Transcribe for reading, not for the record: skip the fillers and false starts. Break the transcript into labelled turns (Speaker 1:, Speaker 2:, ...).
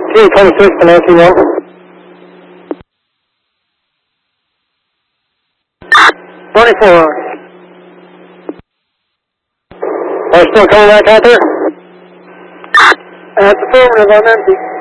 Speaker 1: Q26 to 91. Are you still coming back out there?
Speaker 2: That's affirmative, I'm empty.